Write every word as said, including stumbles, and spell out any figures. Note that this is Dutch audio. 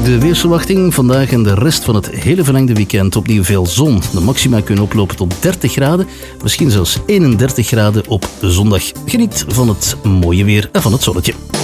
De weersverwachting vandaag en de rest van het hele verlengde weekend. Opnieuw veel zon. De maxima kunnen oplopen tot dertig graden. Misschien zelfs eenendertig graden op zondag. Geniet van het mooie weer en van het zonnetje.